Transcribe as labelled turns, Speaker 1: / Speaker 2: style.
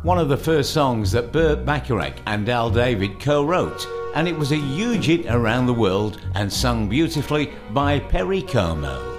Speaker 1: one of the first songs that Burt Bacharach and Al David co-wrote, and it was a huge hit around the world and sung beautifully by Perry Como.